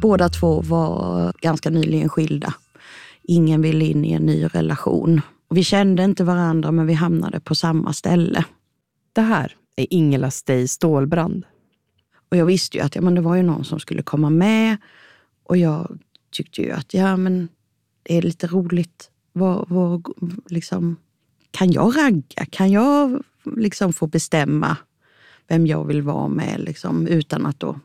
båda två var ganska nyligen skilda. Ingen ville in i en ny relation. Och vi kände inte varandra, men vi hamnade på samma ställe. Det här är Ingela Stay Stålbrand. Och jag visste ju att det var ju någon som skulle komma med. Och jag tyckte ju att det är lite roligt. Liksom, kan jag ragga? Kan jag liksom få bestämma vem jag vill vara med liksom, utan att då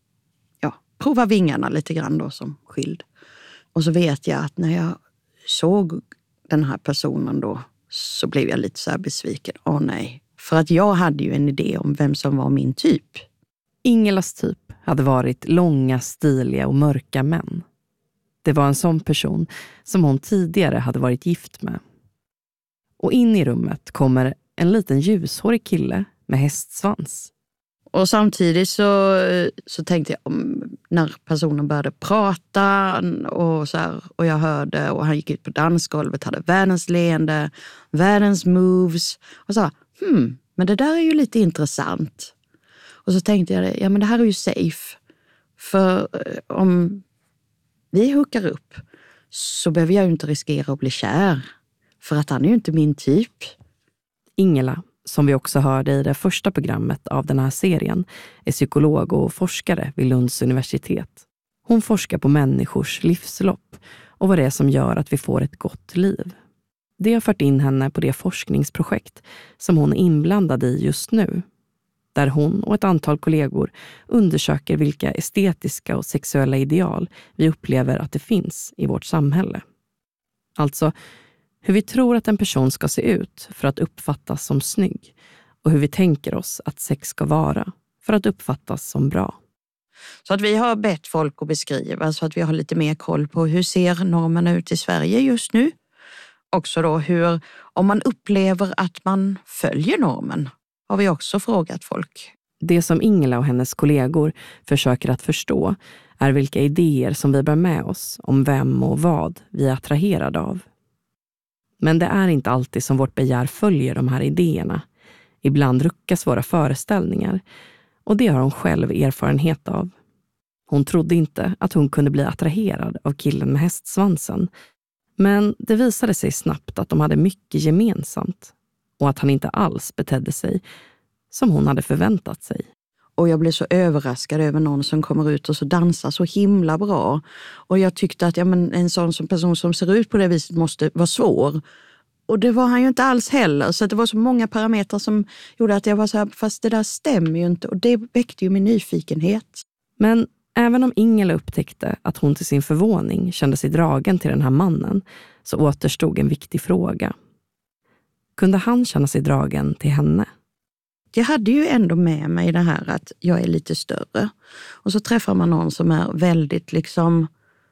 prova vingarna lite grann då som skild. Och så vet jag att när jag såg den här personen då så blev jag lite så här besviken. Åh nej. För att jag hade ju en idé om vem som var min typ. Ingelas typ hade varit långa, stiliga och mörka män. Det var en sån person som hon tidigare hade varit gift med. Och in i rummet kommer en liten ljushårig kille med hästsvans. Och samtidigt så tänkte jag, när personen började prata och så här, och jag hörde, och han gick ut på dansgolvet, hade världens leende, världens moves, och sa, men det där är ju lite intressant. Och så tänkte jag, men det här är ju safe. För om vi hookar upp så behöver jag ju inte riskera att bli kär. För att han är ju inte min typ. Ingela, som vi också hörde i det första programmet av den här serien, är psykolog och forskare vid Lunds universitet. Hon forskar på människors livslopp och vad det är som gör att vi får ett gott liv. Det har fört in henne på det forskningsprojekt som hon är inblandad i just nu, där hon och ett antal kollegor undersöker vilka estetiska och sexuella ideal vi upplever att det finns i vårt samhälle. Alltså hur vi tror att en person ska se ut för att uppfattas som snygg och hur vi tänker oss att sex ska vara för att uppfattas som bra. Så att vi har bett folk att beskriva så att vi har lite mer koll på hur ser normerna ut i Sverige just nu. Också då om man upplever att man följer normen, har vi också frågat folk. Det som Ingela och hennes kollegor försöker att förstå är vilka idéer som vi bär med oss om vem och vad vi är attraherade av. Men det är inte alltid som vårt begär följer de här idéerna. Ibland ruckas våra föreställningar, och det har hon själv erfarenhet av. Hon trodde inte att hon kunde bli attraherad av killen med hästsvansen, men det visade sig snabbt att de hade mycket gemensamt och att han inte alls betedde sig som hon hade förväntat sig. Och jag blev så överraskad över någon som kommer ut och så dansar så himla bra. Och jag tyckte att en sån person som ser ut på det viset måste vara svår. Och det var han ju inte alls heller. Så det var så många parametrar som gjorde att jag var så här, fast det där stämmer ju inte. Och det väckte ju min nyfikenhet. Men även om Ingela upptäckte att hon till sin förvåning kände sig dragen till den här mannen, så återstod en viktig fråga. Kunde han känna sig dragen till henne? Jag hade ju ändå med mig det här att jag är lite större. Och så träffar man någon som är väldigt liksom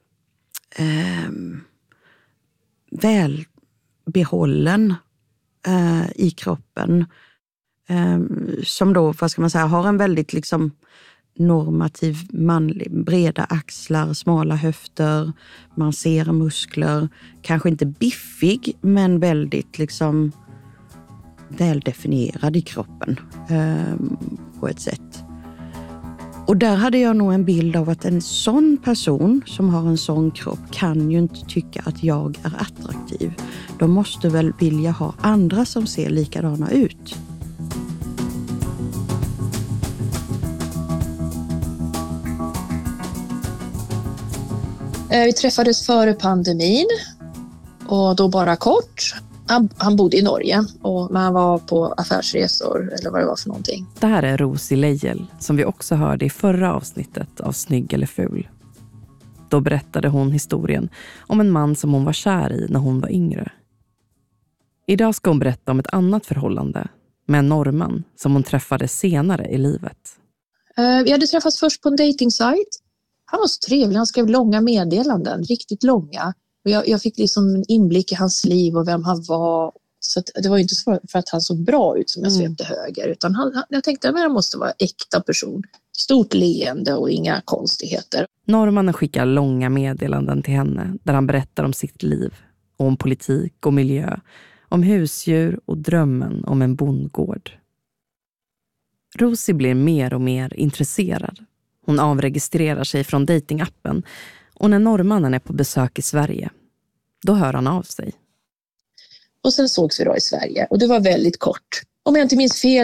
välbehållen i kroppen. Som då, vad ska man säga, har en väldigt liksom normativ manlig, breda axlar, smala höfter, man ser muskler, kanske inte biffig men väldigt liksom väldefinierad i kroppen på ett sätt. Och där hade jag nog en bild av att en sån person som har en sån kropp kan ju inte tycka att jag är attraktiv. De måste väl vilja ha andra som ser likadana ut. Vi träffades före pandemin och då bara kort. Han bodde i Norge, men han var på affärsresor eller vad det var för någonting. Det här är Rosie Leijel som vi också hörde i förra avsnittet av Snygg eller ful. Då berättade hon historien om en man som hon var kär i när hon var yngre. Idag ska hon berätta om ett annat förhållande med en norrman som hon träffade senare i livet. Vi hade träffats först på en datingsajt. Han var så trevlig, han skrev långa meddelanden, riktigt långa. Och jag fick liksom en inblick i hans liv och vem han var. Så det var ju inte för att han såg bra ut som jag svepte höger. Utan jag tänkte att han måste vara äkta person. Stort leende och inga konstigheter. Norrmannen skickar långa meddelanden till henne där han berättar om sitt liv. Om politik och miljö. Om husdjur och drömmen om en bondgård. Rosie blir mer och mer intresserad. Hon avregistrerar sig från datingappen och när norrmannen är på besök i Sverige, då hör han av sig. Och sen sågs vi då i Sverige och det var väldigt kort. Om jag inte minns fel